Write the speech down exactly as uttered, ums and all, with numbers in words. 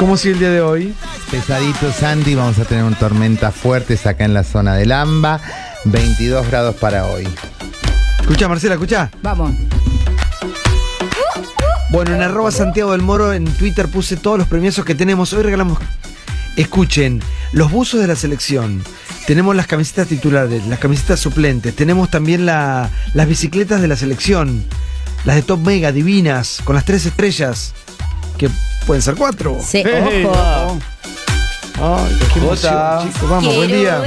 ¿Cómo sigue el día de hoy? Pesadito, Sandy, vamos a tener una tormenta fuertes acá en la zona del AMBA. veintidós grados para hoy. Escucha, Marcela, escucha. Vamos. Bueno, en arroba Santiago del Moro en Twitter puse todos los premiazos que tenemos. Hoy regalamos, escuchen, los buzos de la selección. Tenemos las camisetas titulares, las camisetas suplentes. Tenemos también la, las bicicletas de la selección. Las de Top Mega, divinas, con las tres estrellas. Que pueden ser cuatro. Sí, Hey, ojo. Ay, qué emoción, chicos. Vamos, buen día.